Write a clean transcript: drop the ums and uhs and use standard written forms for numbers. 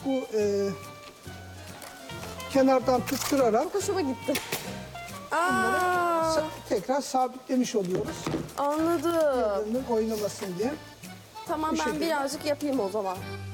bu kenardan tuttırarak Hoşuma gitti. tekrar sabitlemiş oluyoruz. Anladım. Birbirinin oynamasın diye. Tamam Bu ben şekilde. birazcık yapayım o zaman.